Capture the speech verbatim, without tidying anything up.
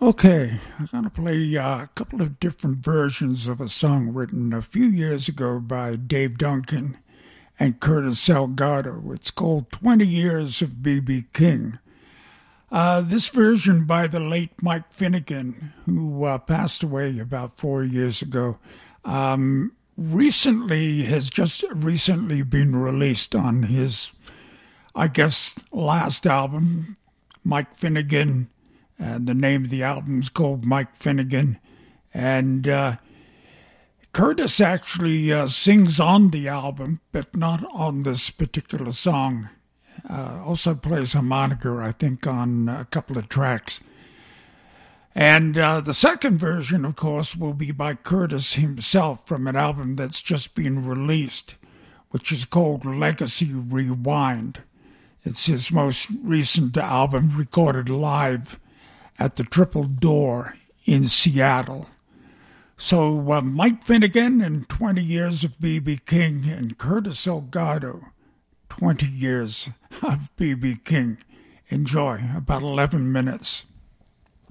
Okay, I'm going to play uh, a couple of different versions of a song written a few years ago by Dave Duncan and Curtis Salgado. It's called twenty years of B B. King. Uh, this version by the late Mike Finnegan, who uh, passed away about four years ago, um, recently has just recently been released on his, I guess, last album, Mike Finnegan. And the name of the album is called Mike Finnegan. And uh, Curtis actually uh, sings on the album, but not on this particular song. Uh, also plays harmonica, I think, on a couple of tracks. And uh, the second version, of course, will be by Curtis himself from an album that's just been released, which is called Legacy Rewind. It's his most recent album, recorded live at the Triple Door in Seattle. So uh, Mike Finnegan and twenty years of B B. King, and Curtis Salgado, twenty years of B B. King. Enjoy, about eleven minutes.